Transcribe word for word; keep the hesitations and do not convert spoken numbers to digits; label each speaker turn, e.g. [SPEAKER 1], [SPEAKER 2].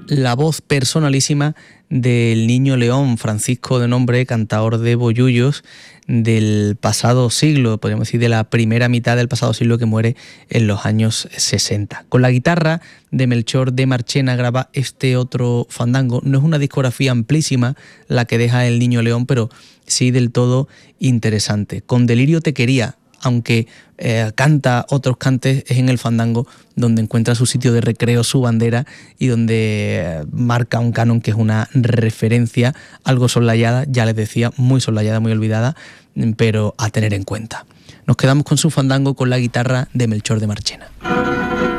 [SPEAKER 1] la voz personalísima del Niño León, Francisco de nombre, cantador de bollullos del pasado siglo, podríamos decir de la primera mitad del pasado siglo, que muere en los años sesenta. Con la guitarra de Melchor de Marchena graba este otro fandango. No es una discografía amplísima la que deja el Niño León, pero sí del todo interesante. Con Delirio te quería, aunque eh, canta otros cantes, es en el fandango donde encuentra su sitio de recreo, su bandera, y donde eh, marca un canon que es una referencia algo soslayada, ya les decía, muy soslayada, muy olvidada, pero a tener en cuenta. Nos quedamos con su fandango con la guitarra de Melchor de Marchena.